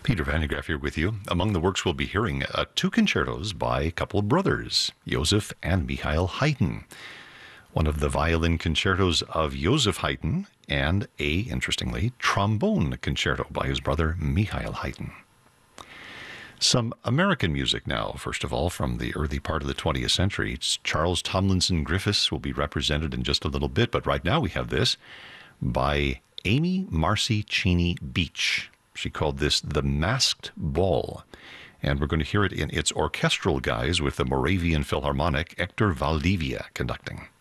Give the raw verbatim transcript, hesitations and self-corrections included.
Peter Van de Graaff here with you. Among the works we'll be hearing, uh, two concertos by a couple of brothers, Joseph and Michael Haydn. One of the violin concertos of Joseph Haydn, and a, interestingly, trombone concerto by his brother Michael Haydn. Some American music now, first of all, from the early part of the twentieth century. It's Charles Tomlinson Griffiths will be represented in just a little bit, but right now we have this by Amy Marcy Cheney Beach. She called this The Masked Ball, and we're going to hear it in its orchestral guise with the Moravian Philharmonic, Hector Valdivia, conducting.